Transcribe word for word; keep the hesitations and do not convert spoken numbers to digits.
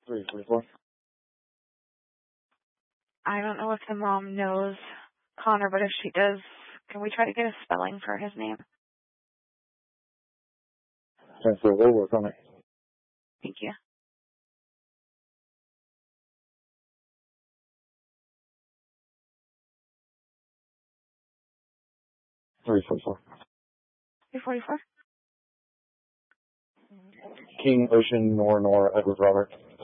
three forty-four. I don't know if the mom knows Connor, but if she does, can we try to get a spelling for his name? Transfer, we'll work on it. Thank you. three forty-four. three forty-four? King, Ocean, Nor, Nor, Edward, Robert.